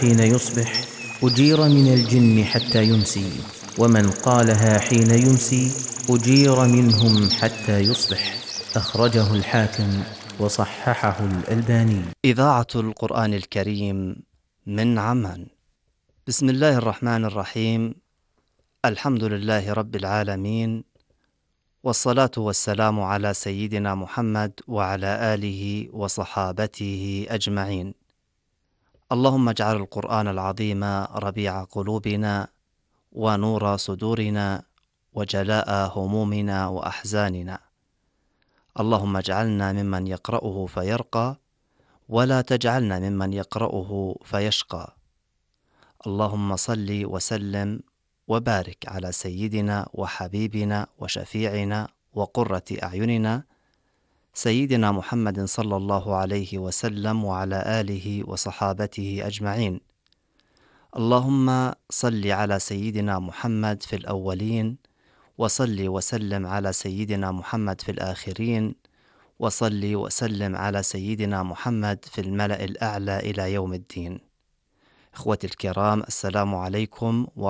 حين يصبح أجير من الجن حتى يمسي، ومن قالها حين يمسي أجير منهم حتى يصبح. أخرجه الحاكم وصححه الألباني. إذاعة القرآن الكريم من عمان. بسم الله الرحمن الرحيم. الحمد لله رب العالمين، والصلاة والسلام على سيدنا محمد وعلى آله وصحابته أجمعين. اللهم اجعل القرآن العظيم ربيع قلوبنا ونور صدورنا وجلاء همومنا وأحزاننا. اللهم اجعلنا ممن يقرأه فيرقى، ولا تجعلنا ممن يقرأه فيشقى. اللهم صل وسلم وبارك على سيدنا وحبيبنا وشفيعنا وقرة أعيننا سيدنا محمد صلى الله عليه وسلم وعلى آله وصحابته أجمعين. اللهم صل على سيدنا محمد في الأولين، وصل وسلم على سيدنا محمد في الآخرين، وصل وسلم على سيدنا محمد في الملأ الأعلى إلى يوم الدين. إخوتي الكرام، السلام عليكم